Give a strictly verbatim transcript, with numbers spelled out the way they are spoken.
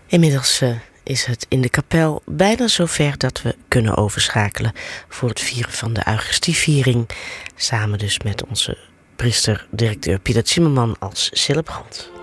Inmiddels uh, is het in de kapel bijna zover dat we kunnen overschakelen voor het vieren van de Eucharistieviering. Samen dus met onze priester-directeur Pieter Zimmerman als celebrant.